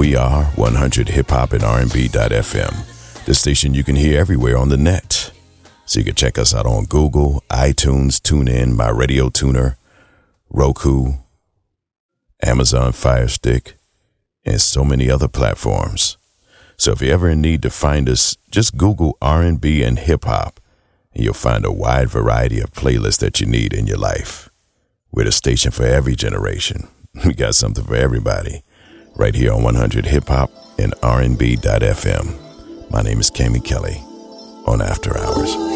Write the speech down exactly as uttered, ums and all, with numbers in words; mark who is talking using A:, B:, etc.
A: We are one hundred hip hop and R and B dot F M, the station you can hear everywhere on the net. So you can check us out on Google, iTunes, TuneIn, My Radio Tuner, Roku, Amazon Fire Stick, and so many other platforms. So if you're ever in need to find us, just Google R and B and hip hop, and you'll find a wide variety of playlists that you need in your life. We're the station for every generation. We got something for everybody. Right here on one hundred hip hop and R and B dot F M. My name is Cammy Kelly on After Hours.